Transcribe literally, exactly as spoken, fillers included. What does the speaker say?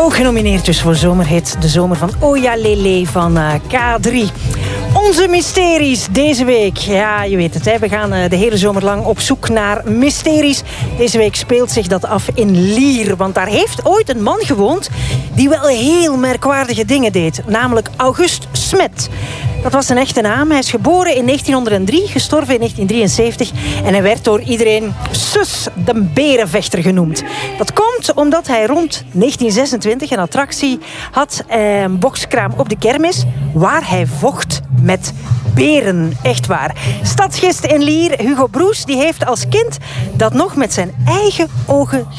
Ook genomineerd dus voor zomerhit. De zomer van Oja Lele van uh, K drie. Onze mysteries deze week. Ja, je weet het, hè? We gaan uh, de hele zomer lang op zoek naar mysteries. Deze week speelt zich dat af in Lier. Want daar heeft ooit een man gewoond die wel heel merkwaardige dingen deed. Namelijk August Smet. Dat was zijn echte naam. Hij is geboren in negentienhonderddrie, gestorven in negentien drieënzeventig. En hij werd door iedereen Sus de Berenvechter genoemd. Dat komt omdat hij rond negentien zesentwintig een attractie had, eh, een bokskraam op de kermis, waar hij vocht met beren. Echt waar. Stadsgist in Lier, Hugo Broes, die heeft als kind dat nog met zijn eigen ogen